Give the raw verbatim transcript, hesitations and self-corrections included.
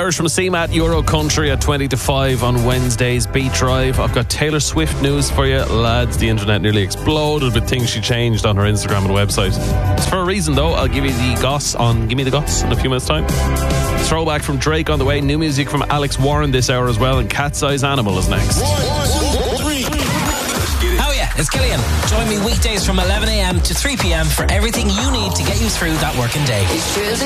Irish from C MAT Euro Country at twenty to five on Wednesday's Beat Drive. I've got Taylor Swift news for you, lads. The internet nearly exploded with things she changed on her Instagram and website. It's for a reason, though. I'll give you the goss on Give Me the Goss in a few minutes' time. Throwback from Drake on the way. New music from Alex Warren this hour as well. And Cat's Eyes Animal is next. Oh yeah, it's Killian. Join me weekdays from eleven a.m. to three p.m. for everything you need to get you through that working day.